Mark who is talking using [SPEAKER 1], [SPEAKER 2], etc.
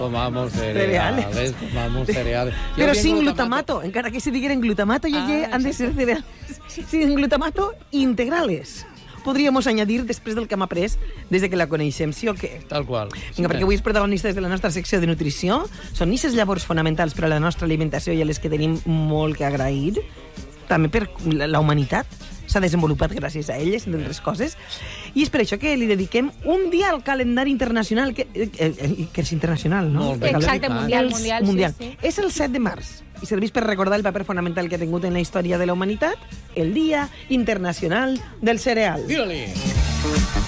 [SPEAKER 1] comamos cereales. Comamos cereales.
[SPEAKER 2] Però sin glutamato, encara que se digueren glutamato, han de ser cereals sin glutamato integrales. Podríamos añadir després del que hem après des que la coneixem, sí o què?
[SPEAKER 1] Tal qual.
[SPEAKER 2] Vinga, perquè avui els protagonistes de la nostra secció de nutrició són aquestes llavors fonamentals per a la nostra alimentació i a les que tenim molt que agrair. També per la humanitat s'ha desenvolupat gràcies a elles, entre altres coses. I és per això que li dediquem un dia al calendari internacional, que és internacional, no?
[SPEAKER 1] Molt bé.
[SPEAKER 3] Exacte, mundial. Sí.
[SPEAKER 2] És el 7 de març i serveix per recordar el paper fonamental que ha tingut en la història de la humanitat, el Dia Internacional del Cereal.
[SPEAKER 1] Tira-li!